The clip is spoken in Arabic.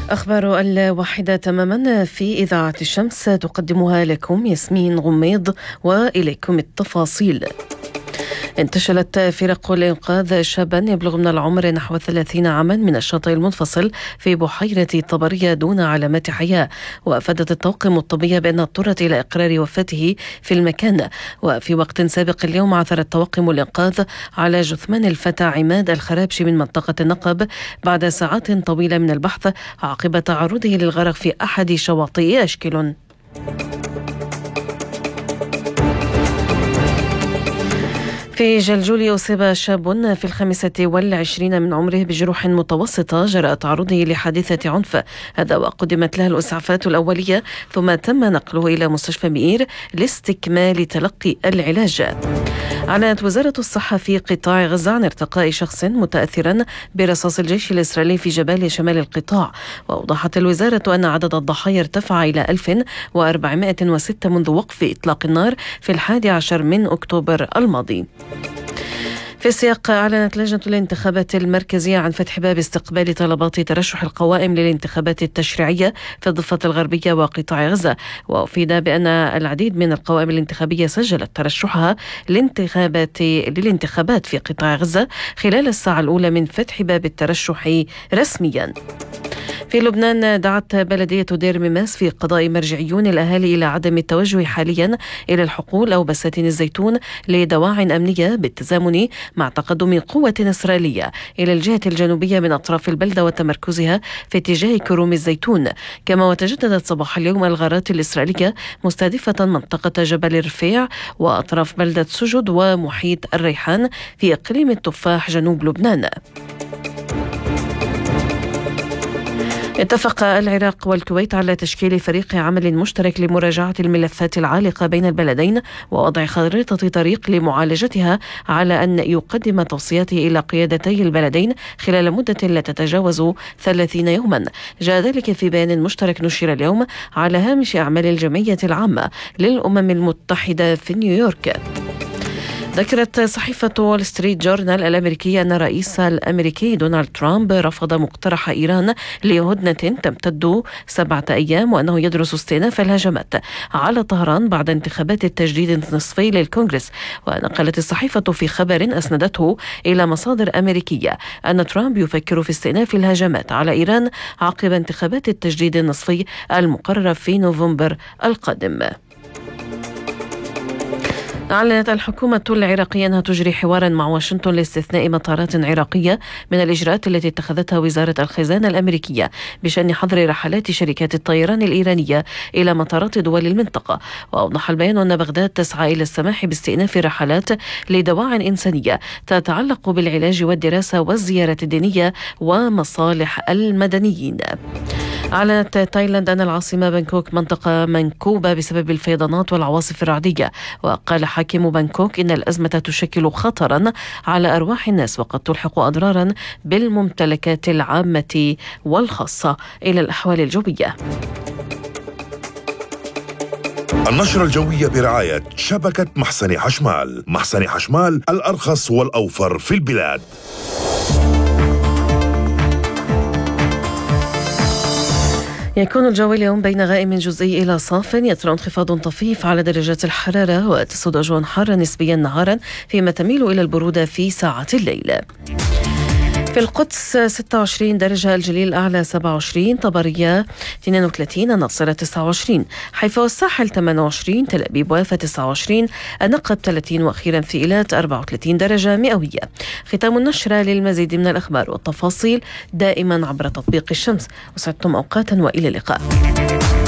أخبار 1 تماما في إذاعة الشمس تقدمها لكم ياسمين غميض، وإليكم التفاصيل. انتشلت فرق الإنقاذ شابا يبلغ من العمر نحو 30 عاما من الشاطئ المنفصل في بحيرة طبرية دون علامات حياة، وأفادت الطواقم الطبية بأنها اضطرت إلى إقرار وفاته في المكان. وفي وقت سابق اليوم عثرت طواقم الإنقاذ على جثمان الفتى عماد الخرابشي من منطقة النقب بعد ساعات طويلة من البحث عقب تعرضه للغرق في أحد شواطئ أشكل. في جلجول أصيب شاب في 25 من عمره بجروح متوسطة جراء تعرضه لحادثة عنف، هذا وقدمت له الإسعافات الأولية ثم تم نقله إلى مستشفى مئير لاستكمال تلقي العلاج. أعلنت وزارة الصحة في قطاع غزة عن ارتقاء شخص متأثرا برصاص الجيش الإسرائيلي في جبال شمال القطاع، وأوضحت الوزارة أن عدد الضحايا ارتفع إلى 1406 منذ وقف إطلاق النار في 11 من أكتوبر الماضي. في السياق، أعلنت لجنة الانتخابات المركزية عن فتح باب استقبال طلبات ترشح القوائم للانتخابات التشريعية في الضفة الغربية وقطاع غزة، وأفيد بأن العديد من القوائم الانتخابية سجلت ترشحها للانتخابات في قطاع غزة خلال الساعة الأولى من فتح باب الترشح رسميا. في لبنان، دعت بلدية دير مماس في قضاء مرجعيون الأهالي إلى عدم التوجه حاليا إلى الحقول أو بساتين الزيتون لدواع أمنية بالتزامن مع تقدم قوة إسرائيلية إلى الجهة الجنوبية من أطراف البلدة وتمركزها في اتجاه كروم الزيتون. كما وتجددت صباح اليوم الغارات الإسرائيلية مستهدفة منطقة جبل الرفيع وأطراف بلدة سجد ومحيط الريحان في إقليم التفاح جنوب لبنان. اتفق العراق والكويت على تشكيل فريق عمل مشترك لمراجعة الملفات العالقة بين البلدين ووضع خريطة طريق لمعالجتها، على أن يقدم توصياته إلى قيادتي البلدين خلال مدة لا تتجاوز 30 يوما. جاء ذلك في بيان مشترك نشر اليوم على هامش أعمال الجمعية العامة للأمم المتحدة في نيويورك. ذكرت صحيفة وول ستريت جورنال الأمريكية أن الرئيس الأمريكي دونالد ترامب رفض مقترح إيران لهدنة تمتد 7 أيام، وأنه يدرس استئناف الهجمات على طهران بعد انتخابات التجديد النصفي للكونغرس. ونقلت الصحيفة في خبر أسندته إلى مصادر أمريكية أن ترامب يفكر في استئناف الهجمات على إيران عقب انتخابات التجديد النصفي المقررة في نوفمبر القادم. أعلنت الحكومة العراقية أنها تجري حوارا مع واشنطن لاستثناء مطارات عراقية من الإجراءات التي اتخذتها وزارة الخزانة الأمريكية بشأن حظر رحلات شركات الطيران الإيرانية إلى مطارات دول المنطقة. وأوضح البيان أن بغداد تسعى إلى السماح باستئناف الرحلات لدواع إنسانية تتعلق بالعلاج والدراسة والزيارة الدينية ومصالح المدنيين. أعلنت تايلاند أن العاصمة بانكوك منطقة منكوبة بسبب الفيضانات والعواصف الرعدية. وقال حاكم بانكوك إن الأزمة تشكل خطرا على أرواح الناس وقد تلحق أضرارا بالممتلكات العامة والخاصة. إلى الأحوال الجوية. النشرة الجوية برعاية شبكة محسن حشمال. محسن حشمال، الأرخص والأوفر في البلاد. يكون الجو اليوم بين غائم جزئي إلى صاف، يطرأ انخفاض طفيف على درجات الحرارة، وتسود أجواء حارة نسبيا نهارا فيما تميل إلى البرودة في ساعات الليل. في القدس 26 درجة، الجليل الأعلى 27، طبرية 32، الناصرة 29، حيفا والساحل 28، تل أبيب وافا 29، النقب 30، وأخيرا في إيلات 34 درجة مئوية. ختام النشرة. للمزيد من الأخبار والتفاصيل دائما عبر تطبيق الشمس. وسعدتم أوقاتا وإلى اللقاء.